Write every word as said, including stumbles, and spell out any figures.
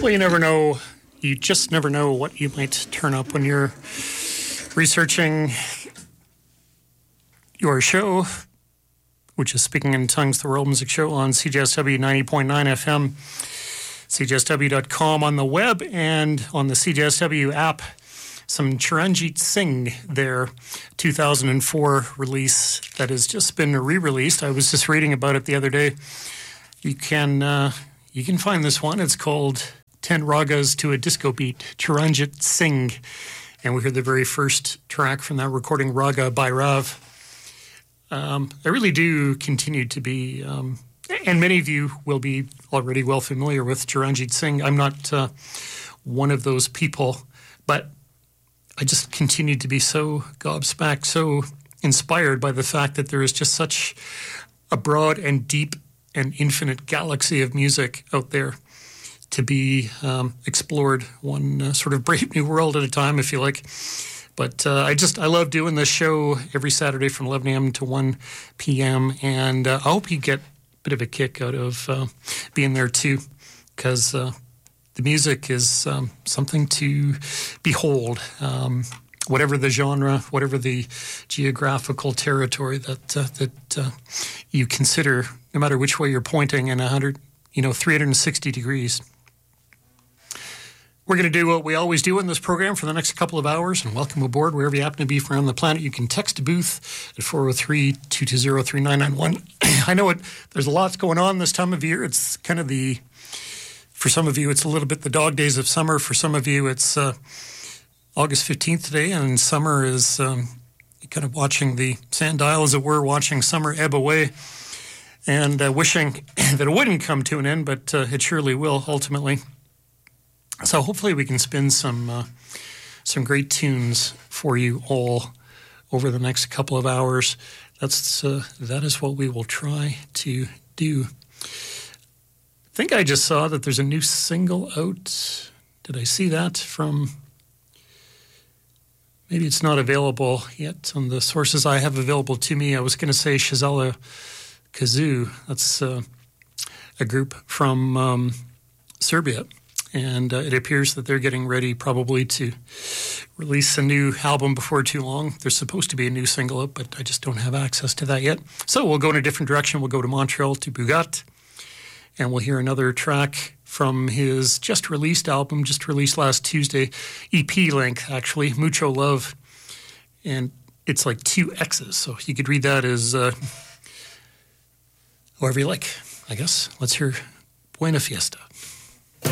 Well, you never know. You just never know what you might turn up when you're researching your show, which is Speaking in Tongues, the World Music Show on C J S W ninety point nine F M, C J S W dot com on the web, and on the C J S W app. Some Charanjit Singh, their two thousand four release that has just been re-released. I was just reading about it the other day. You can uh, you can find this one. It's called ten Ragas to a Disco Beat, Charanjit Singh. And we heard the very first track from that recording, Raga Bhairav. Um, I really do continue to be, um, and many of you will be already well familiar with Charanjit Singh. I'm not uh, one of those people, but I just continue to be so gobsmacked, so inspired by the fact that there is just such a broad and deep and infinite galaxy of music out there to be um, explored, one uh, sort of brave new world at a time, if you like. But uh, I just, I love doing this show every Saturday from eleven a.m. to one p.m. And uh, I hope you get a bit of a kick out of uh, being there too, because uh, the music is um, something to behold. Um, whatever the genre, whatever the geographical territory that uh, that uh, you consider, no matter which way you're pointing in a hundred, you know, three hundred sixty degrees. We're going to do what we always do in this program for the next couple of hours, and welcome aboard wherever you happen to be from around the planet. You can text a booth at four oh three, two two zero, three nine nine one. I know it. There's a lot going on this time of year. It's kind of the, for some of you, it's a little bit the dog days of summer. For some of you, it's uh, August fifteenth today, and summer is um, kind of watching the sundial, as it were, watching summer ebb away, and uh, wishing that it wouldn't come to an end, but uh, it surely will ultimately. So hopefully we can spin some uh, some great tunes for you all over the next couple of hours. That's uh, that is what we will try to do. I think I just saw that there's a new single out. Did I see that from? Maybe it's not available yet on the sources I have available to me. I was going to say Shazala Kazoo. That's uh, a group from um, Serbia. And uh, it appears that they're getting ready probably to release a new album before too long. There's supposed to be a new single up, but I just don't have access to that yet. So we'll go in a different direction. We'll go to Montreal, to Bugat, and we'll hear another track from his just released album, just released last Tuesday, E P length, actually, Mucho Love. And it's like two X's, so you could read that as uh, however you like, I guess. Let's hear Buena Fiesta.